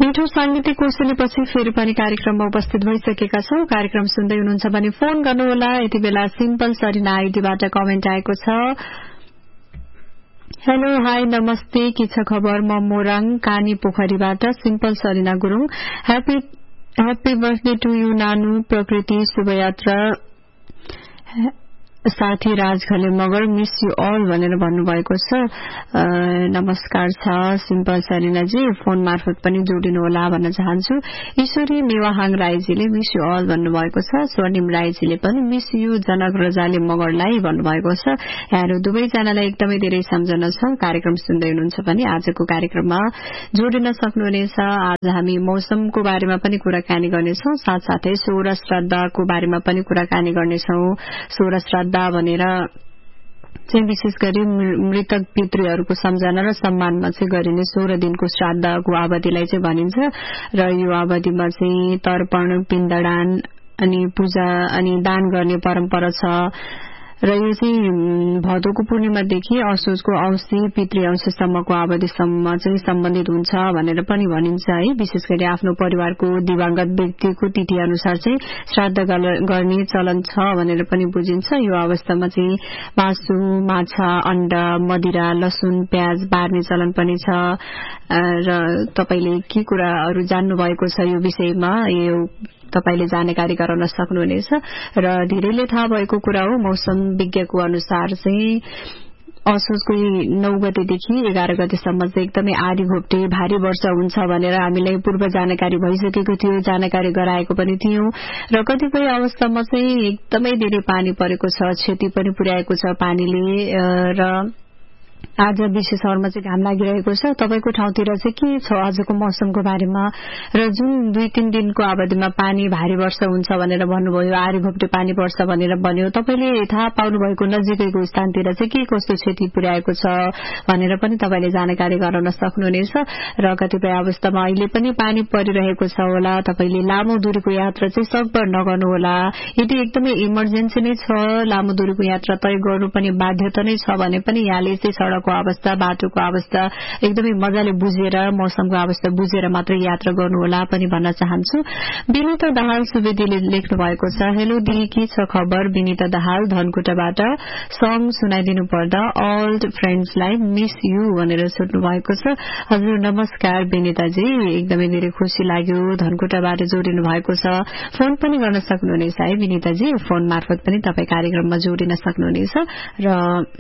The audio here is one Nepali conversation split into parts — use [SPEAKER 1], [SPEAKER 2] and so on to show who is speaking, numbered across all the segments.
[SPEAKER 1] मिठो सांगीतिक कोसेलीपछि फेरि पनि कार्यक्रममा उपस्थित भइसकेका छौं। कार्यक्रम सुन्दै हुनुहुन्छ भने फोन गर्नुहोला। यति बेला सिम्पल सरिना आइडीबाट कमेन्ट आएको छ। हेलो हाई नमस्ते, के छ खबर? म मोराङ कानी पोखरीबाट simple Sarina Gurung. Happy birthday to you नानु। प्रकृति शुभयात्रा साथी राज Ghale Magar miss you all भनेर भन्नुभएको छ। नमस्कार छ सिम्पल सरिनाजी, फोन मार्फत पनि जोडिनु होला भन्न चाहन्छु। ईश्वरी मेवाहाङ राईजीले मिस यु अल भन्नुभएको छ। स्वर्णिम राईजीले पनि मिस यु जनक रजाले मगरलाई भन्नुभएको छ। यहाँहरू दुवैजनालाई एकदमै धेरै सम्झना छ। कार्यक्रम सुन्दै हुनुहुन्छ भने आजको कार्यक्रममा जोडिन सक्नुहुनेछ। आज हामी मौसमको बारेमा पनि कुराकानी गर्नेछौं, साथसाथै सोह्र श्राद्धको बारेमा पनि कुराकानी गर्नेछौं। सोह्र श्राद्ध भनेर चाहिँ विशेष गरी मृतक पितृहरूको सम्झना र सम्मानमा चाहिँ गरिने 16 दिनको श्राद्धको अवधिलाई चाहिँ भनिन्छ र यो अवधिमा चाहिँ तर्पण, पिण्डदान अनि पूजा अनि दान गर्ने परम्परा छ र यो चाहिँ भदौको पूर्णिमादेखि असोजको औँसी पितृ औँसीसम्मको अवधिसम्म चाहिँ सम्बन्धित हुन्छ भनेर पनि भनिन्छ है। विशेष गरी आफ्नो परिवारको दिवंगत व्यक्तिको तिथि अनुसार चाहिँ श्राद्ध गर्ने चलन छ भनेर पनि बुझिन्छ। यो अवस्थामा चाहिँ मासु, माछा, अण्डा, मदिरा, लसुन, प्याज बार्ने चलन पनि छ र तपाईले के कुराहरू जान्नु भएको छ यो विषयमा यो तपाईले जानकारी गराउन सक्नुहुनेछ र धेरैले थाहा भएको कुरा हो। मौसम विज्ञको अनुसार चाहिँ असोजको 9 गतेदेखि 11 गतेसम्म चाहिँ एकदमै आधी घोप्टे भारी वर्षा हुन्छ भनेर हामीलाई पूर्व जानकारी भइसकेको थियो, जानकारी गराएको पनि थियो र कतिपय अवस्थामा चाहिँ एकदमै धेरै पानी परेको छ, क्षति पनि पुर्याएको छ पानीले र आज विशेषहरूमा चाहिँ घाम लागिरहेको छ। तपाईको ठाउँतिर चाहिँ के छ आजको मौसमको बारेमा र जुन 2-3 दिनको अवधिमा पानी भारी वर्षा हुन्छ भनेर भन्नुभयो, आधी घोप्टे पानी पर्छ भनेर भन्यो, तपाईले थाहा पाउनु भएको नजिकैको स्थानतिर चाहिँ के कस्तो क्षति पुर्याएको छ भनेर पनि तपाईले जानकारी गराउन सक्नुहुनेछ र कतिपय अवस्थामा अहिले पनि पानी परिरहेको छ होला। तपाईले लामो दूरीको यात्रा चाहिँ सकभर नगर्नु होला। यदि एकदमै इमर्जेन्सी नै छ, लामो दूरीको यात्रा तय गर्नु पनि बाध्यता नै छ भने पनि यहाँले चाहिँ सड़कको अवस्था, बाटोको अवस्था एकदमै मजाले बुझेर, मौसमको अवस्था बुझेर मात्र यात्रा गर्नु होला पनि भन्न चाहन्छु। विनिता दाहाल सुवेदीले लेख्नु भएको छ। हेलो दी, के छ खबर? विनिता दाहाल धनकुटाबाट सङ सुनाइदिनु पर्दा ओल्ड फ्रेन्ड्सलाई मिस यु भनेर सोध्नु भएको छ। हजुर नमस्कार विनिताजी, एकदमै धेरै खुशी लाग्यो धनकुटाबाट जोडिनु भएको छ। फोन पनि गर्न सक्नुहुनेछ है विनिताजी, फोन मार्फत पनि तपाई कार्यक्रममा जोडिन सक्नुहुनेछ र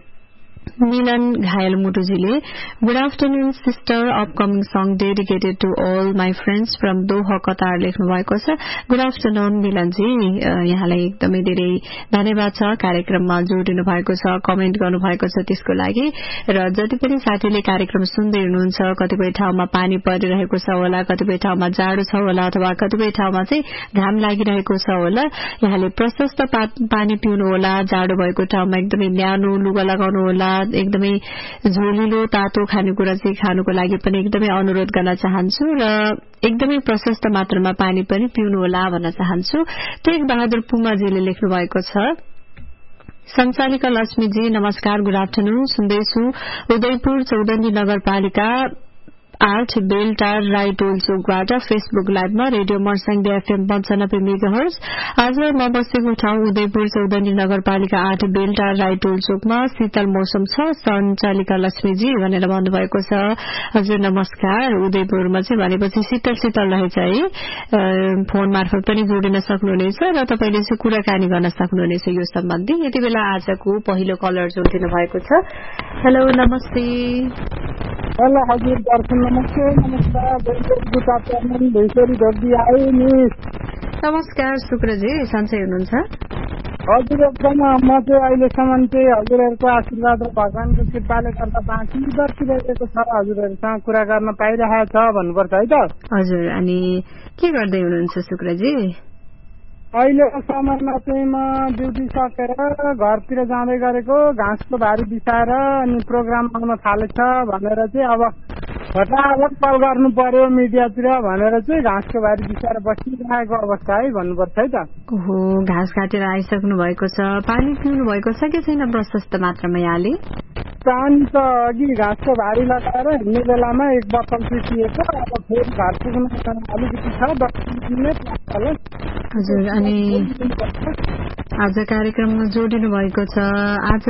[SPEAKER 1] मिलन घायल मुटुजीले good afternoon sister, upcoming song dedicated to all my friends from Doha Qatar लेख्नु भएको छ। गुड आफ्टरनून मिलनजी, यहाँलाई एकदमै धेरै धन्यवाद छ कार्यक्रममा जोडिनु भएको छ, कमेन्ट गर्नु भएको छ त्यसको लागि र जति पनि साथीले कार्यक्रम सुन्दै हुनुहुन्छ कतिपय ठाउँमा पानी परिरहेको छ होला, कतिपय ठाउँमा जाडो छ होला अथवा कतिपय ठाउँमा चाहिँ घाम लागिरहेको छ होला, यहाँले प्रशस्त पानी पिउनु होला। जाडो भएको ठाउँमा एकदमै न्यानो लुगा लगाउनु होला। एकदमै झोलिलो तातो खानेकुरा चाहिँ खानुको लागि पनि एकदमै अनुरोध गर्न चाहन्छु र एकदमै प्रशस्त मात्रामा पानी पनि पिउनु होला भन्न चाहन्छु। टेक बहादुर पुमाजीले लेख्नु भएको छ। सञ्चालिका लक्ष्मीजी नमस्कार, गुड आफ्टरनून। सुन्दैछु उदयपुर चौधरी नगरपालिका 8 बेलटार राई टोल चोकबाट फेसबुक लाइभमा रेडियो मर्साङ एफएम 95 मेगाहर्ज। आज म बसेको ठाउँ उदयपुर चौधरी नगरपालिका 8 बेलटार राई टोल चोकमा शीतल मौसम छ सञ्चालिका लक्ष्मीजी भनेर भन्नुभएको छ। हजुर नमस्कार। उदयपुरमा चाहिँ भनेपछि शीतल शीतल रहेछ है। फोन मार्फत पनि जोडिन सक्नुहुनेछ र तपाईले चाहिँ कुराकानी गर्न सक्नुहुनेछ यो सम्बन्धी। यति बेला आजको पहिलो कलर जोडिनु भएको छ। हेलो नमस्ते।
[SPEAKER 2] हेलो हजुर दर्शन नमस्ते। नमस्कार गुड आफ्टरनून भैसरी धर्दी आए मिस।
[SPEAKER 1] नमस्कार शुक्रजी, सन्चै हुनुहुन्छ?
[SPEAKER 2] हजुर एकदम। म चाहिँ अहिलेसम्म चाहिँ हजुरहरूको आशीर्वाद र भगवानको कृपाले गर्दा बाँकी बसिरहेको छ। हजुरहरूसँग कुरा गर्न पाइरहेको छ भन्नुपर्छ है त।
[SPEAKER 1] हजुर, अनि के गर्दै हुनुहुन्छ शुक्रजी?
[SPEAKER 2] अहिलेको समयमा चाहिँ म ड्युटी सकेर घरतिर जाँदै गरेको, घाँसको भारी बिसाएर अनि प्रोग्राम आउन थालेछ भनेर चाहिँ अब फटाफट कल गर्नु पर्यो मिडियातिर भनेर चाहिँ घाँसको भारी बिसाएर बसिरहेको अवस्था है भन्नुपर्छ है त।
[SPEAKER 1] ओहो, घाँस काटेर आइसक्नु भएको छ। पानी पिउनु भएको छ कि छैन प्रशस्त मात्रामा यहाँले?
[SPEAKER 2] पानी त अघि घाँसको भारी लगाएर हिँड्ने बेलामा एक बोतल पिसिएको, अब फेरि घर पुग्न अलिकति छ 10 मिनट लाग्छ होला।
[SPEAKER 1] हजुर, अनि आज कार्यक्रममा जोडिनु भएको छ। आज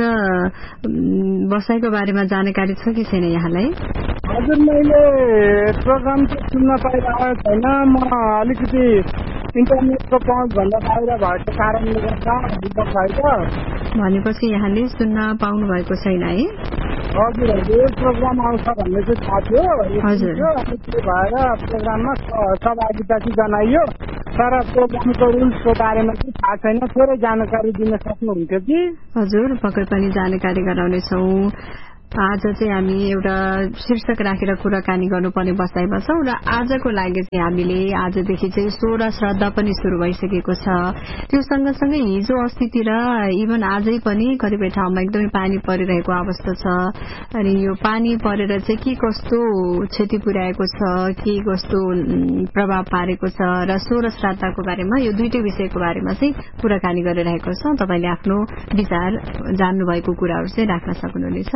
[SPEAKER 1] बसाइको बारेमा जानकारी छ कि छैन यहाँलाई?
[SPEAKER 2] हजुर, मैले प्रोग्राम चाहिँ सुन्न पाइरहेको छैन। म अलिकति इन्टरनेटको पहुँच भन्दा बाहिर भएको कारणले गर्दा
[SPEAKER 1] भनेपछि यहाँले सुन्न पाउनु भएको छैन है?
[SPEAKER 2] हजुर हजुर, प्रोग्राम आउँछ भन्ने चाहिँ थाहा थियो।
[SPEAKER 1] हजुर,
[SPEAKER 2] अनि त्यो भएर प्रोग्राममा सहभागिता चाहिँ जनाइयो, तर प्रोग्रामको रुल्सको बारेमा चाहिँ थाहा छैन। थोरै जानकारी दिन सक्नुहुन्थ्यो कि?
[SPEAKER 1] हजुर, पक्कै पनि जानकारी गराउनेछौँ। आज चाहिँ हामी एउटा शीर्षक राखेर कुराकानी गर्नुपर्ने बसाइमा छौँ र आजको लागि चाहिँ हामीले आजदेखि चाहिँ 16 श्रद्धा पनि शुरू भइसकेको छ। त्यो सँगसँगै हिजो अस्तितिर इभन आजै पनि कतिपय ठाउँमा एकदमै पानी परिरहेको अवस्था छ। अनि यो पानी परेर चाहिँ के कस्तो क्षति पुर्याएको छ, के कस्तो प्रभाव पारेको छ र 16 श्रद्धाको बारेमा यो दुईटै विषयको बारेमा चाहिँ कुराकानी गरिरहेको छौँ। तपाईँले आफ्नो विचार जान्नुभएको कुराहरू चाहिँ राख्न सक्नुहुनेछ।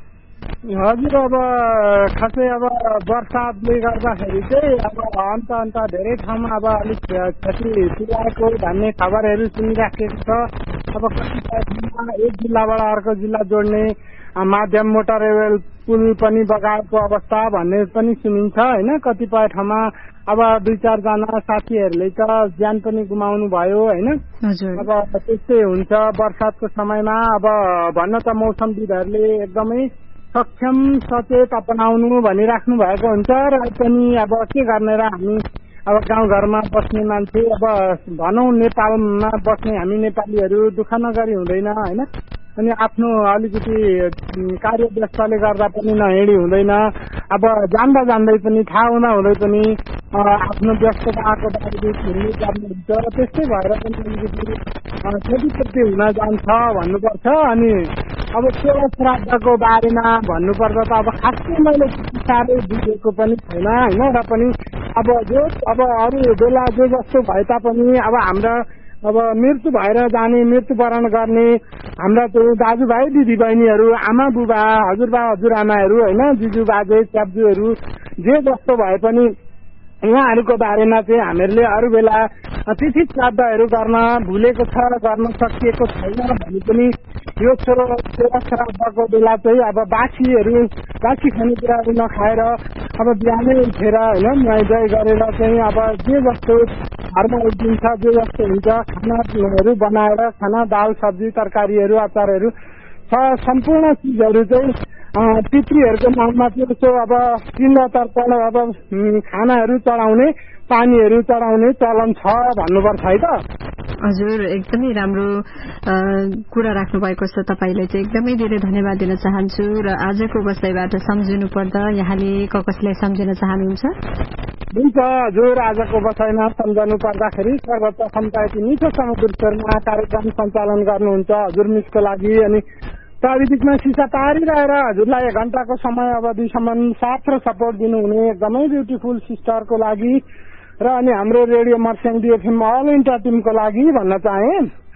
[SPEAKER 2] हजुर, अब खासै अब बर्सातले गर्दाखेरि चाहिँ अब अन्त धेरै ठाउँमा अब अलिक क्षति पुर्याएको भन्ने खबरहरू सुनिराखेको छ। अब कतिपय ठाउँमा एक जिल्लाबाट अर्को जिल्ला जोड्ने माध्यम मोटर रेल पुल पनि बगाएको अवस्था भन्ने पनि सुनिन्छ होइन। कतिपय ठाउँमा अब 2-4 जना साथीहरूले त ज्यान पनि गुमाउनु भयो होइन। अब त्यस्तै हुन्छ बर्सातको समयमा। अब भन्न त मौसमविदहरूले एकदमै सक्षम सचेत अपनाउनु भनिराख्नु भएको हुन्छ र पनि अब के गर्ने र हामी अब गाउँघरमा बस्ने मान्छे, अब भनौँ नेपालमा बस्ने हामी नेपालीहरू दुःख नगरी हुँदैन होइन। अनि आफ्नो अलिकति कार्य व्यस्तले गर्दा पनि नहिँडी हुँदैन। अब जान्दा जान्दै पनि थाहा हुँदा हुँदै पनि आफ्नो व्यस्तताको बारेमा हिँड्नु पर्ने हुन्छ र त्यस्तै भएर पनि अलिकति क्षतिपूर्ति हुन जान्छ भन्नुपर्छ। अनि अब 16 श्राद्धको बारेमा भन्नुपर्दा त अब खासै मैले साह्रै बुझेको पनि छैन होइन। र पनि अब अरू बेला जे जस्तो भए तापनि अब हाम्रा अब मृत्यु भएर जाने, मृत्युवरण गर्ने हाम्रा त्यो दाजुभाइ दिदीबहिनीहरू, आमा बुबा, हजुरबा हजुरआमाहरू होइन, जिजु बाजे च्याप्जुहरू जे जस्तो भए पनि उहाँहरूको बारेमा चाहिँ हामीहरूले अरू बेला तिथि श्राद्धहरू गर्न भुलेको छ, गर्न सकिएको छैन भने पनि यो 16 श्राद्धको बेला चाहिँ अब बासी खानेकुराहरू नखाएर अब बिहानै उठेर होइन नुहाइधुवाइ गरेर चाहिँ अब जे जस्तो घरमा उठिन्छ, जे जस्तो हुन्छ खानाहरू बनाएर खाना, दाल सब्जी तरकारीहरू अचारहरू सम्पूर्ण चिजहरू चाहिँ पितृहरूको नाममा त्यसो अब पिण्ड तर्पण अब खानाहरू चढाउने, पानीहरू चढाउने चलन छ भन्नुपर्छ है त।
[SPEAKER 1] हजुर, एकदमै राम्रो कुरा राख्नु भएको छ। तपाईँलाई चाहिँ एकदमै धेरै धन्यवाद दिन चाहन्छु। र आजको बसाइबाट सम्झिनु पर्दा यहाँले कसलाई सम्झिन चाहनुहुन्छ?
[SPEAKER 2] हुन्छ हजुर, आजको बसाइमा सम्झनु पर्दाखेरि सर्वप्रथम त यति मिठो समुद्र स्वरमा कार्यक्रम सञ्चालन गर्नुहुन्छ हजुर मिसको लागि, अनि प्राविधिकमा सिसा पारिरहेर हजुरलाई 1 घण्टाको समय अवधिसम्म साथ र सपोर्ट दिनुहुने एकदमै ब्युटिफुल सिस्टरको लागि र अनि हाम्रो रेडियो मर्स्याङ एफएम अल इन्डिया टिमको लागि भन्न चाहे।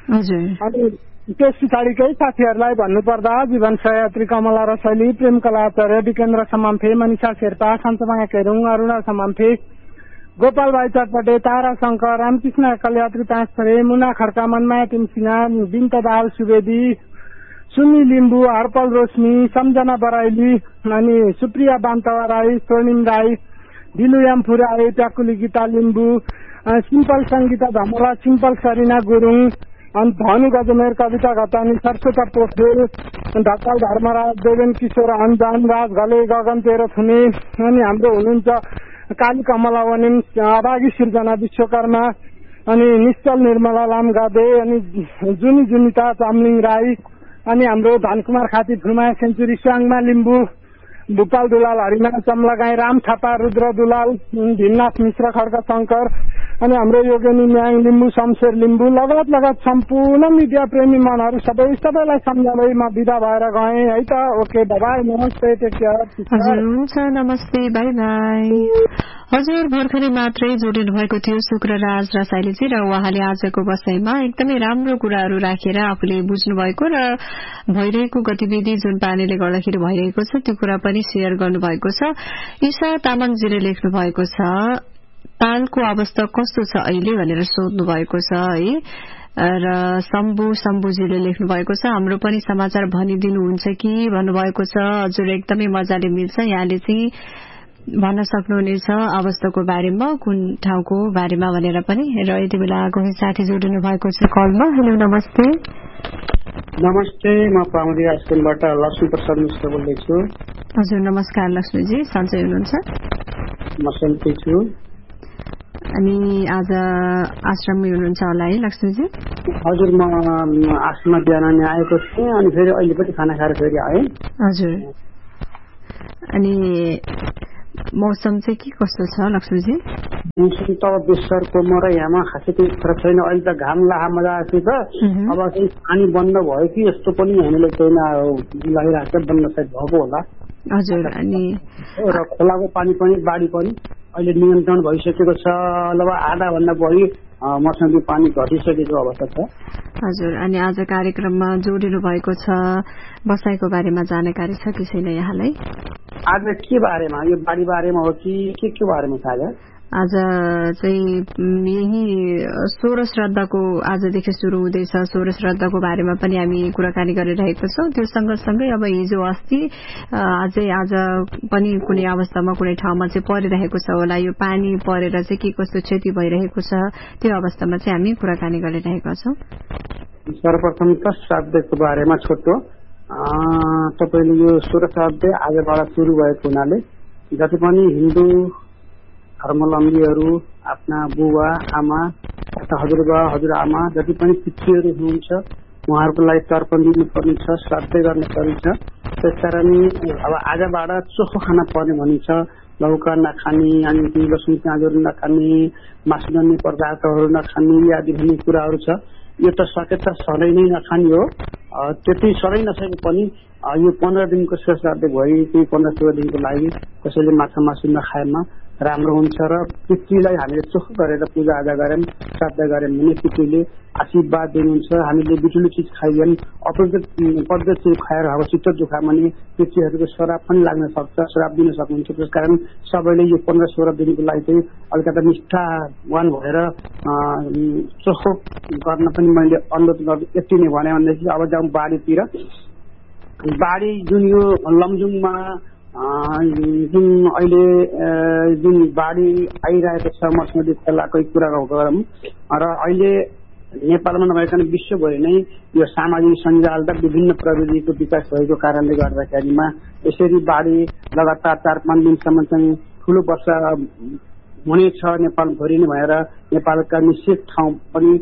[SPEAKER 2] अनि त्यस पछाडिकै साथीहरूलाई भन्नुपर्दा जीवन सहयात्री कमला रसैली, प्रेम कला आचार्य, विकेन्द्र समाम्फे, मनिषा शेर्पा, सञ्चमाया केरुङ, अरुणा समाम्फे, गोपाल भाइ चटपटे, तारा शङ्कर, रामकृष्ण कलयात्री पाँचथरे, मुना खड्का, मनमाया टिमसिंहा, बिन्त दाल सुवेदी, सुमी लिम्बू, हर्पल रोशनी, सम्झना बराइली, अनि सुप्रिया बान्तवा राई, स्वर्णिम राई, दिलुयाम फुराई, ट्याकुली गीता लिम्बू, सिम्पल सङ्गीता धमला, सिम्पल सरिना गुरुङ, अनि धनु गजमेर, कविता घतानी, सरस्वता पोखरेल, ढकाल धर्मराज, देवेन किशोर अन्जान, राज घले, गगन तेह्रथुने, अनि हाम्रो हुनुहुन्छ काली कमला वनिम, अभागी सृजना विश्वकर्मा, अनि निश्चल निर्मला लामगादे, अनि जुनिता चामलिङ राई, अनि हाम्रो धनकुमार खाती, फुलमाया सेन्चुरी, स्वाङमा लिम्बू, भूपाल दुलाल, हरिना चम्लगाई, राम थापा, रुद्र दुलाल, भीमनाथ मिश्र, खड्का शङ्कर, अनि हाम्रो योगिनी न्याङ लिम्बू, शमशेर लिम्बू लगायत सम्पूर्ण मिडिया प्रेमी मनहरू सबैलाई सम्झाउँदै म बिदा भएर गएँ है त। ओके, बाई, नमस्ते, टेक केयर।
[SPEAKER 1] हजुर, हुन्छ, नमस्ते, बाई बाई। हजुर भर्खरै मात्रै जोडिनु भएको थियो शुक्रराज रसाइलीजी र उहाँले आजको बसाइमा एकदमै राम्रो कुराहरू राखेर आफूले बुझ्नु भएको र भइरहेको गतिविधि जुन पानीले गर्दाखेरि भइरहेको छ त्यो कुरा पनि शेयर गर्नुभएको छ। ईशा तामाङजीले लेख्नु भएको छ तालको अवस्था कस्तो छ अहिले भनेर सोध्नु भएको छ है। र शम्भुजीले लेख्नु भएको छ हाम्रो पनि समाचार भनिदिनुहुन्छ कि भन्नुभएको छ। हजुर एकदमै मजाले मिल्छ, यहाँले चाहिँ भन्न सक्नुहुनेछ अवस्थाको बारेमा कुन ठाउँको बारेमा भनेर पनि। र यति बेला कोही साथी जोडिनु भएको छ कलमा। हेलो नमस्ते।
[SPEAKER 2] नमस्ते, म प्रामरी आश्रमबाट लक्ष्मी प्रसाद मिश्र बोल्दैछु।
[SPEAKER 1] हजुर नमस्कार लक्ष्मीजी, सन्चै हुनुहुन्छ?
[SPEAKER 2] म सन्चै छु।
[SPEAKER 1] अनि आज आश्रममै हुनुहुन्छ होला है लक्ष्मीजी?
[SPEAKER 2] हजुर म आश्रममा बिहान नै आएको थिएँ अनि फेरि अहिले पनि खाना खाएर फेरि आएँ।
[SPEAKER 1] हजुर अनि मौसम चाहिँ के कस्तो छ लक्ष्मीजी?
[SPEAKER 2] मौसम त बेसरको म र यहाँमा खासै केही फरक छैन। अहिले त घाम लाहा मजा आएको छ। अब चाहिँ पानी बन्द भयो कि यस्तो पनि हामीलाई चाहिँ लागिरहेको छ, बन्द सायद भएको होला।
[SPEAKER 1] हजुर अनि
[SPEAKER 2] र खोलाको पानी पनि बाढी पनि अहिले नियन्त्रण भइसकेको छ। लगभग आधा भन्दा बढी मौसमी पानी घटिसकेको अवस्था छ। हजुर
[SPEAKER 1] अनि आज कार्यक्रममा जोडिनु भएको छ, बसाइको बारेमा जानकारी छ कि छैन यहाँलाई?
[SPEAKER 2] आज के बारेमा, यो बाढी बारेमा हो कि के बारेमा छ?
[SPEAKER 1] आज चाहिँ यही सोह्र श्राद्धको आजदेखि सुरु हुँदैछ। सोह्र श्राद्धको बारेमा पनि हामी कुराकानी गरिरहेको छौँ। त्यो सँगसँगै अब हिजो अस्ति आज पनि कुनै अवस्थामा कुनै ठाउँमा चाहिँ परिरहेको छ होला। यो पानी परेर चाहिँ के कस्तो क्षति भइरहेको छ त्यो अवस्थामा चाहिँ हामी कुराकानी गरिरहेका छौँ।
[SPEAKER 2] सर्वप्रथम त श्राद्धको बारेमा छोटो तपाईले यो सोह्र श्राद्ध आजबाट सुरु भएको हुनाले जति पनि हिन्दू धर्मावलम्बीहरू आफ्ना बुवा आमा हजुरबा हजुरआमा जति पनि पितृहरू हुनुहुन्छ उहाँहरूको लागि तर्पण दिनुपर्ने छ, श्राद्ध गर्नुपर्ने छ। त्यसकारण अब आजबाट चोखो खाना पर्ने भनिन्छ। लौका नखाने, अनि लसुन प्याजहरू नखाने, मासुजन्य पदार्थहरू नखाने आदि भन्ने कुराहरू छ। यो त सके त सधैँ नै नखाने हो। त्यति सधैँ नसके पनि यो 15 दिनको श्राद्ध भई 15-16 दिनको लागि कसैले माछा मासु नखाएमा राम्रो हुन्छ र पितृलाई हामीले चोखो गरेर पूजा आजा गऱ्यौँ, श्राद्ध गऱ्यौँ भने पितृले आशीर्वाद दिनुहुन्छ। हामीले बिटुलो चिज खाइदियौँ, अप्रिय चिज खाएर अब चित्त दुखायो भने पितृहरूको श्राप पनि लाग्न सक्छ, श्राप दिन सक्नुहुन्छ। त्यसकारण सबैले यो 15-16 दिनको लागि चाहिँ अलिकता निष्ठावान भएर चोखो गर्न पनि मैले अनुरोध गर्छु। यति नै भने भनेदेखि अब जाउँ बाढीतिर। बाढी जुन यो लमजुङमा जुन अहिले जुन बाढी आइरहेको छ मसनदी खोलाकै कुरा गरौँ र अहिले नेपालमा नभइकन विश्वभरि नै यो सामाजिक सञ्जाल र विभिन्न प्रविधिको विकास भएको कारणले गर्दाखेरिमा यसरी बाढी लगातार 4-5 दिनसम्म चाहिँ ठूलो वर्षा हुनेछ नेपालभरि नै भएर नेपालका निश्चित ठाउँ पनि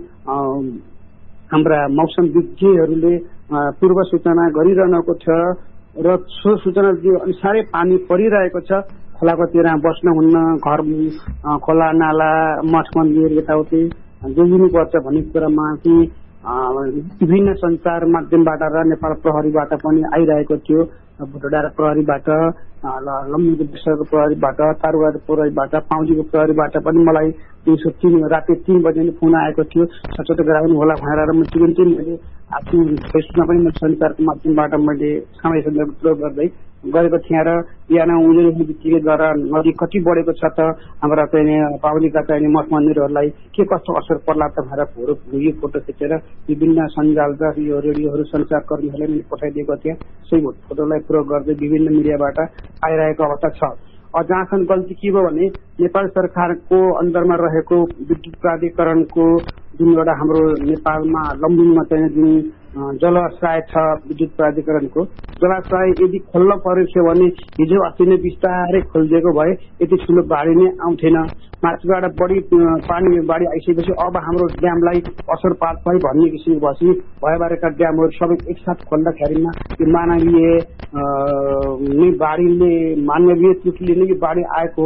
[SPEAKER 2] हाम्रा मौसम विज्ञहरूले पूर्व सूचना गरिरहनको छ र सो सूचना अनुसारै पानी परिरहेको छ। खोलाको तिर बस्न हुन्न, घर खोला नाला मठ मन्दिर यताउति जोगिनुपर्छ भन्ने कुरामा चाहिँ विभिन्न सञ्चार माध्यमबाट र नेपाल प्रहरीबाट पनि आइरहेको थियो। भुटडाँडा प्रहरीबाट, लम्बीको विषयको प्रहरीबाट, तारुवाड प्रहरीबाट, पाउजीको प्रहरीबाट पनि मलाई राति 3 बजे नै फोन आएको थियो, सचेत गराउनु होला भनेर। म तुरुन्तै मैले आफ्नो फेसबुकमा पनि सञ्चारको माध्यमबाट मैले समय सन्दर्भ प्रयोग गर्दै गरेको थिएँ र बिहान उनीहरू बित्तिकै नदी कति बढेको छ त हाम्रा चाहिँ पाउलीका चाहिँ मठ मन्दिरहरूलाई के कस्तो असर पर्ला त भनेर यो फोटो खिचेर विभिन्न सञ्जाल र यो रेडियोहरू सञ्चारकर्मीहरूलाई मैले पठाइदिएको थिएँ। सोही फोटोलाई प्रयोग गर्दै विभिन्न मिडियाबाट आइरहेको अवस्था छ। जहाँसम्म गल्ती के भयो भने नेपाल सरकारको अन्तरमा रहेको विद्युत प्राधिकरणको जुन एउटा हाम्रो नेपालमा लम्बुङमा चाहिँ जुन जलाशय छ विद्युत प्राधिकरणको जलाशय यदि खोल्न परेको थियो भने हिजो अस्ति नै बिस्तारै खोलिदिएको भए यति ठुलो बाढी नै आउँथेन। माथिबाट बढी पानी बाढी आइसकेपछि अब हाम्रो ड्यामलाई असर पार्छ भन्ने किसिमको भएपछि भएबारेका ड्यामहरू सबै एकसाथ खोल्दाखेरिमा यो मानवीय नै बाढीले मानवीय त्रुटिले नै यो बाढी आएको हो।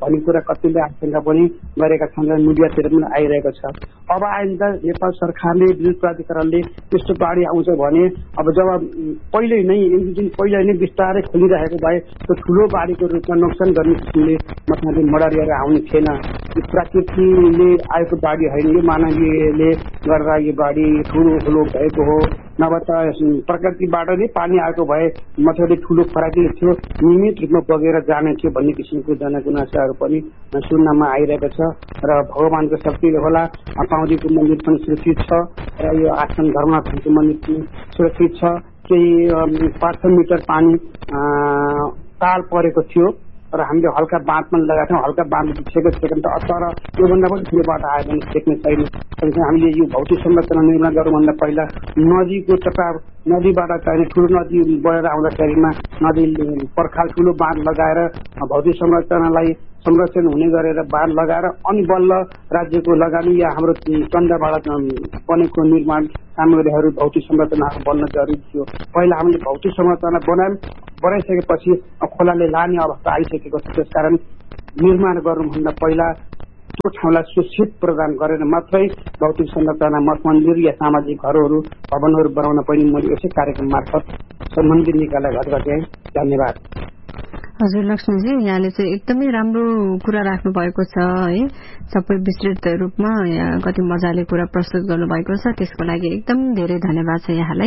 [SPEAKER 3] भन्ने कुरा कतिले आशंका पनि गरेका छन् र मिडियातिर पनि आइरहेको छ। अब आइन्दा नेपाल सरकारले विद्युत प्राधिकरणले त्यस्तो बाढी आउँछ भने अब जब पहिले नै एक दिन पहिला नै बिस्तारै खोलिरहेको भए त्यो ठुलो बाढीको रूपमा नोक्सान गर्ने किसिमले मथाले मडरिएर आउने थिएन। यो प्रकृतिले आएको बाढी होइन, यो मानवीयले गर्दा यो बाढी ठुलो भएको हो। नभए त प्रकृतिबाट नै पानी आएको भए मथाले ठुलो फराकिलो थियो, नियमित रूपमा बगेर जाने थियो भन्ने किसिमको जनगुनासाहरू पनि सुन्नमा आइरहेको छ। र भगवानको शक्तिले होला पाउँदीको मन्दिर पनि सुरक्षित छ र यो आश्रम धर्मनाथको मन्दिर पनि सुरक्षित छ। केही 500 मिटर पानी ताल परेको थियो र हामीले हल्का बाँध पनि लगाएको थियौँ। हल्का बाँध छेकेको थिएन त, तर योभन्दा पनि ठुलो बाटो आयो भने छेक्ने छैन। हामीले यो भौतिक संरचना निर्माण गर्नुभन्दा पहिला नदीको चटाव, नदीबाट चाहिने ठुलो नदी बढेर आउँदाखेरिमा नदी पर्खाल ठुलो बाँध लगाएर भौतिक संरचनालाई संरक्षण हुने गरेर बाँध लगाएर अनि बल्ल राज्यको लगानी या हाम्रो चन्दाबाट बनेको निर्माण सामग्रीहरू भौतिक संरचनाहरू बन्न जरुरी थियो। पहिला हामीले भौतिक संरचना बनाइसकेपछि खोलाले लाने अवस्था आइसकेको छ। त्यसकारण निर्माण गर्नुभन्दा पहिला त्यो ठाउँलाई सुरक्षित प्रदान गरेर मात्रै भौतिक संरचना मठ मन्दिर या सामाजिक घरहरू भवनहरू बनाउन पनि मैले यसै कार्यक्रम मार्फत सम्बन्धित निकायलाई घटघटे। धन्यवाद।
[SPEAKER 1] हजुर लक्ष्मीजी, यहाँले चाहिँ एकदमै राम्रो कुरा राख्नु भएको छ है। सबै विस्तृत रूपमा कति मजाले कुरा प्रस्तुत गर्नु भएको छ, त्यसको लागि एकदम धेरै धन्यवाद छ यहाँलाई।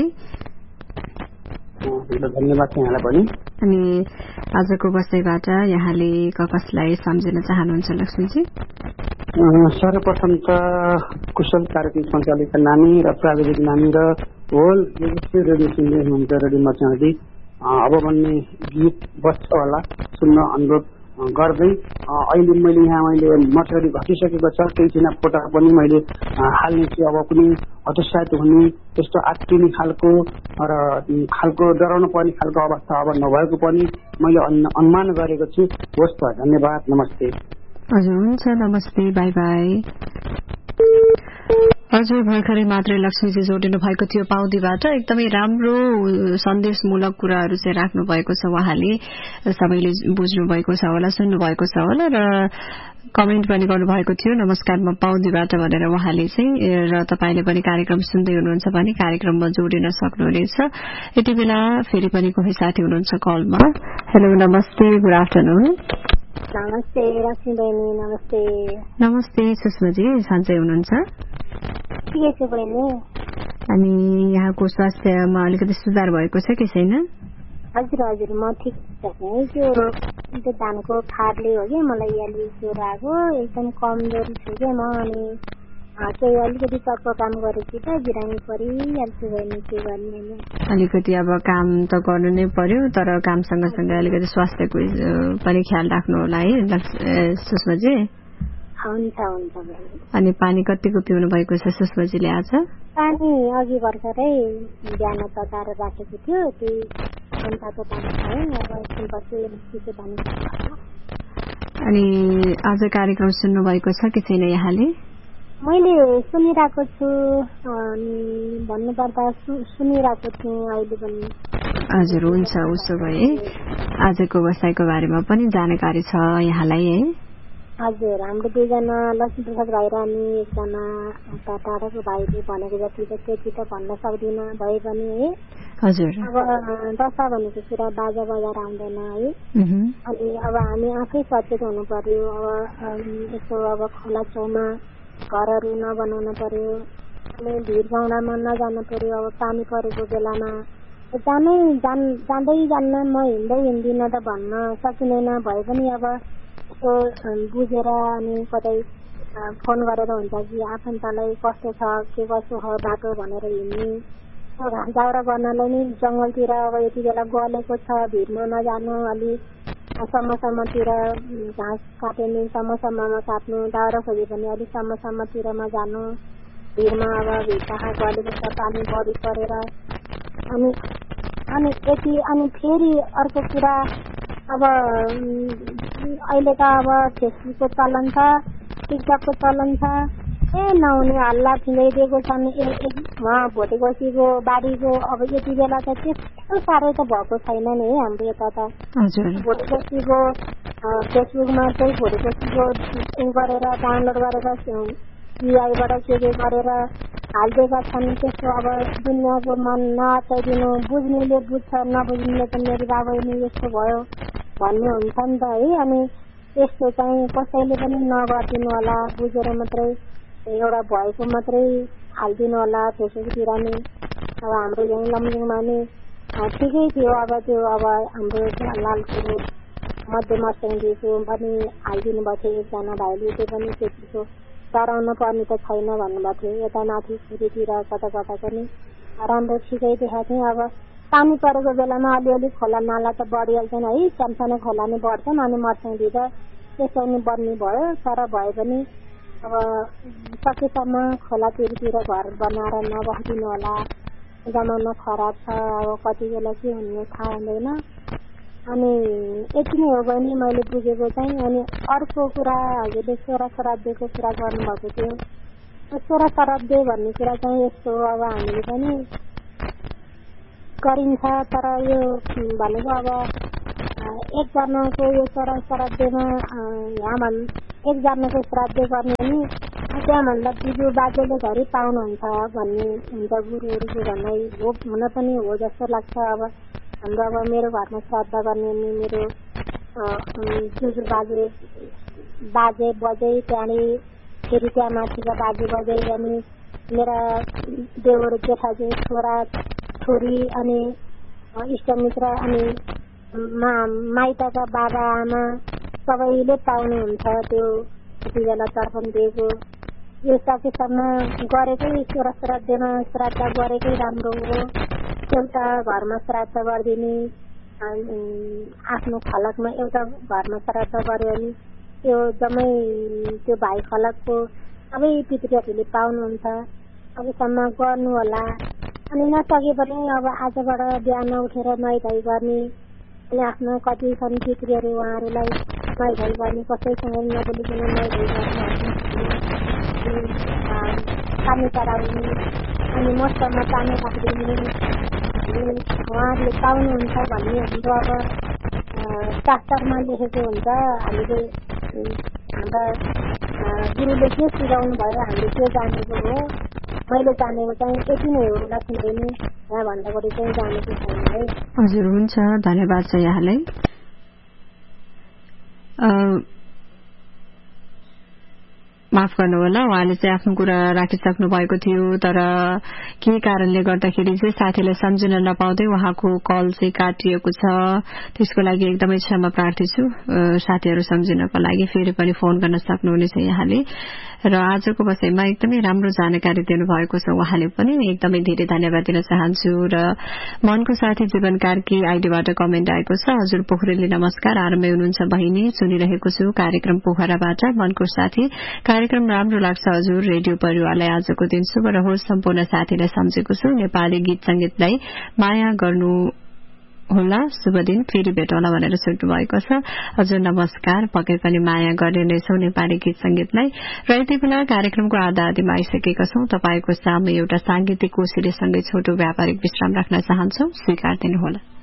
[SPEAKER 3] धन्यवाद छ यहाँलाई पनि।
[SPEAKER 1] अनि आजको बसाइबाट यहाँले कसलाई सम्झिन चाहनुहुन्छ लक्ष्मीजी?
[SPEAKER 3] सर्वप्रथम त कुशल कार्यक्रम सञ्चालिका नानी र प्राविधिक नानी र होल रेडियो सुन्दै हुनुहुन्छ रेडियो मचाउँदै अब भन्ने गीत बस्छ होला सुन्न अनुरोध गर्दै अहिले मैले मछरी घटिसकेको छ। केही छिना फोटा पनि मैले हाल्ने छु। अब कुनै हतोत्साहित हुने त्यस्तो आत्तिने खालको र डराउनु पर्ने खालको अवस्था अब नभएको पनि मैले अनुमान गरेको छु। होस् त, धन्यवाद, नमस्ते।
[SPEAKER 1] हजुर, हुन्छ, नमस्ते, बाई बाई। हजुर, भर्खरै मात्रै लक्ष्मीजी जोडिनु भएको थियो पाउदीबाट। एकदमै राम्रो सन्देशमूलक कुराहरू चाहिँ राख्नु भएको छ उहाँले। सबैले बुझ्नु भएको छ होला, सुन्नु भएको छ होला र कमेन्ट पनि गर्नुभएको थियो नमस्कार म पाउदीबाट भनेर उहाँले चाहिँ। र तपाईले पनि कार्यक्रम सुन्दै हुनुहुन्छ भने कार्यक्रममा जोडिन सक्नुहुनेछ। यति बेला फेरि पनि कोही साथी हुनुहुन्छ कलमा। हेलो, नमस्ते, गुड आफ्टरनुन।
[SPEAKER 4] नमस्ते लक्ष्मी बहिनी। नमस्ते।
[SPEAKER 1] नमस्ते सुषमाजी, सन्चै हुनुहुन्छ?
[SPEAKER 4] ठिकै छु बहिनी।
[SPEAKER 1] अनि यहाँको स्वास्थ्यमा अलिकति सुधार भएको छ कि छैन?
[SPEAKER 4] हजुर हजुर, म ठिक छु। त्यो धानको खारले हो कि मलाई अलि ज्वरो आएको, एकदम कमजोरी छु क्या म। अनि केही अलिकति चक्को काम गरेपछि त बिरामी परिहाल्छु बहिनी, के गर्ने।
[SPEAKER 1] अलिकति अब काम त गर्नु नै पर्यो, तर काम सँगसँगै अलिकति स्वास्थ्यको पनि ख्याल राख्नु होला है सुषमाजी।
[SPEAKER 4] हुन्छ हुन्छ बहिनी।
[SPEAKER 1] अनि पानी कतिको पिउनु भएको छ सुषमाजीले आज?
[SPEAKER 4] पानी अघि भर्खरै बिहान तताएर राखेको थियो, त्यही अन्ताको पानी खाएँ। अब एकछिनपछि चिसो पानी।
[SPEAKER 1] अनि आज कार्यक्रम सुन्नु भएको छ कि छैन यहाँले?
[SPEAKER 4] मैले सुनिरहेको छु, भन्नुपर्दा सुनिरहेको थिएँ अहिले पनि।
[SPEAKER 1] हजुर, हुन्छ, उसो भए आजको बसाइको बारेमा पनि जानकारी छ यहाँलाई है?
[SPEAKER 4] हजुर, हाम्रो दुईजना लक्ष्मीप्रसाद भाइ र अनि एकजना टाढाको भाइले भनेको जति त त्यति त भन्न सक्दिनँ भए पनि है।
[SPEAKER 1] हजुर।
[SPEAKER 4] अब दशा भनेको कुरा बाजा बजाएर आउँदैन है। अनि अब हामी आफै सचेत हुनु पर्यो। अब यसो अब खोला छेउमा घरहरू नबनाउनु पर्यो, अनि भिड गाउँडामा नजानु पर्यो। अब पानी परेको बेलामा जाँदै जान्न, म हिँड्दिनँ त भन्न सकिँदैन। भए पनि अब यसो बुझेर अनि कतै फोन गरेर हुन्छ कि आफन्तलाई कस्तो छ के कसो हो बाटो भनेर हिँड्ने। घाँस दाउरा गर्नलाई नि जङ्गलतिर अब यति बेला गलेको छ, भिडमा नजानु। अलि सम्मतिर घाँस काट्ने सम्ममा काट्नु, दाउरा खोजे पनि अलिक सम्मतिरमा जानु। भिडमा अब भिड कहाँ गलेको छ पानी बढी परेर। अनि यति। अनि फेरि अर्को कुरा, अब अहिले त अब फेसबुकको चलन छ, टिकटकको चलन छ। नहुने हल्ला फिँगाइदिएको छन्। उहाँ भोटेकोसीको बाढीको अब यति बेला त त्यस्तो साह्रै त भएको छैन नि है हाम्रो यता त। भोटेकोसीको फेसबुकमा चाहिँ भोटेकोसीको गरेर डाउनलोड गरेर सीआईबाट के गरेर हालिदिएका छन्। त्यस्तो अब दुनियाँको मन नअचाइदिनु, बुझ्नेले बुझ्छ, नबुझ्नेले त मेरो बाबैले यस्तो भयो भन्ने हुन्छ नि त है। अनि यस्तो चाहिँ कसैले पनि नगरिदिनु होला, बुझेर मात्रै एउटा भएको मात्रै हालिदिनु होला फेसबुकतिर नि। अब हाम्रो यहीँ लमजुङमा नि ठिकै थियो। अब त्यो अब हाम्रो लालको मध्यमसँगीको पनि हालिदिनु भएको थियो एकजना भाइले, त्यो पनि त्यतिको डराउनु पर्ने त छैन भन्नुभएको थियो। यता माथि सुरुतिर कता कता पनि राम्रो ठिकै देखाएको थिएँ। अब पानी परेको बेलामा अलिअलि खोला नाला त बढिहाल्छन् है, सानसानो खोला नि बढ्छन् अनि मर्सँगि त त्यसै नि बढ्ने भयो। तर भए पनि अब सकेसम्म खोलातिर घर बनाएर नबस्दिनु होला, जमाना खराब छ। अब कति बेला के हुने थाहा हुँदैन। अनि यति नै हो भने मैले बुझेको चाहिँ। अनि अर्को कुरा हजुरले सोह्र श्राद्धको कुरा गर्नुभएको थियो। सोह्र श्राद्ध भन्ने कुरा चाहिँ यस्तो हो, अब हामीले पनि गरिन्छ तर यो भनेको अब एकजनाको यो सोह्र श्राद्धमा यहाँ एकजनाको श्राद्ध गर्ने नि त्यहाँभन्दा बिजु बाजेले घरि पाउनुहुन्छ भन्ने हुन्छ गुरुहरूको भनाइ हो। हुन पनि हो जस्तो लाग्छ। अब हाम्रो अब मेरो घरमा श्राद्ध गर्ने नि मेरो जुजु बाजे बजै त्यहाँदेखि फेरि त्यहाँ माथिका बाजे बजै अनि मेरा देवर जेठाजु छोरा छोरी अनि इष्टमित्र अनि माइतका बाबा आमा सबैले पाउनुहुन्छ त्यो त्यति बेला तर्पण दिएको। यो सकेसम्म गरेकै सोह्र श्राद्धमा श्राद्ध गरेकै राम्रो हो। एउटा घरमा श्राद्ध गरिदिने, आफ्नो खलकमा एउटा घरमा श्राद्ध गर्यो भने त्यो जम्मै त्यो भाइ खलकको सबै पितृहरूले पाउनुहुन्छ। अबसम्म गर्नु होला। अनि नसके पनि अब आजबाट बिहान उठेर नुहाइधुवाइ गर्ने, अनि आफ्नो कति छन् पितृहरू उहाँहरूलाई नुहाइधुवाइ गर्ने, कसैसँग नबोलिकन नुहाइधुवाइ गर्ने, पानी चढाउने, अनि मौसममा पानी राखिदिने उहाँहरूले पाउनुहुन्छ भन्ने हाम्रो अब शास्त्रमा लेखेको हुन्छ। हामीले हाम्रा गुरुले के सिकाउनु भयो हामीले त्यो जानेको हो। मैले जानेको चाहिँ यति नै हो लक्ष्मीले, यहाँ भन्दा बढी चाहिँ जानेको छैन है।
[SPEAKER 1] हजुर हुन्छ, धन्यवाद छ यहाँलाई। माफ गर्नुहोला, उहाँले चाहिँ आफ्नो कुरा राखिसक्नु भएको थियो तर के कारणले गर्दाखेरि चाहिँ साथीलाई सम्झिन नपाउँदै उहाँको कल चाहिँ काटिएको छ। त्यसको लागि एकदमै क्षमा प्रार्थी छु। साथीहरू सम्झिनको लागि फेरि पनि फोन गर्न सक्नुहुनेछ यहाँले। र आजको बसाइमा एकदमै राम्रो जानकारी दिनुभएको छ उहाँले पनि, एकदमै धेरै धन्यवाद दिन चाहन्छु। र मनको साथी जीवन कार्की आइडीबाट कमेन्ट आएको छ। हजुर पोखरेलले नमस्कार, आरामै हुनुहुन्छ बहिनी, सुनिरहेको छु कार्यक्रम पोखराबाट। मनको साथी कार्यक्रम राम्रो लाग्छ हजुर, रेडियो परिवारलाई आजको दिन शुभ रहोस्। सम्पूर्ण साथीलाई सम्झेको छु। नेपाली गीत संगीतलाई माया गर्नु होला, शुभ दिन, फेरि भेटौँला भनेर सुन्नु भएको छ। हजुर नमस्कार, पक्कै पनि माया गर्ने नै छौ नेपाली गीत संगीतलाई। र यति बेला कार्यक्रमको आधा आधीमा आइसकेका छौं। तपाईको सामु एउटा सांगीतिक कोशिलेसँगै छोटो व्यापारिक विश्राम राख्न चाहन्छौ, स्वीकार दिनुहोला।